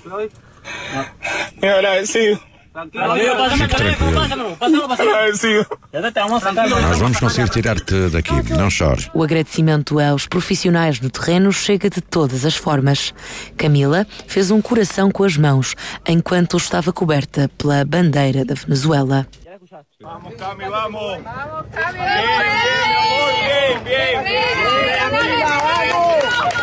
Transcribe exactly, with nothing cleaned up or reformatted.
Agradecido. Nós vamos conseguir tirar-te daqui, não chores. O agradecimento aos profissionais no terreno chega de todas as formas. Camila fez um coração com as mãos, enquanto estava coberta pela bandeira da Venezuela. Vamos, Cami, vamos. Vamos, Cami. Bien, bien, mi amor, bien, bien.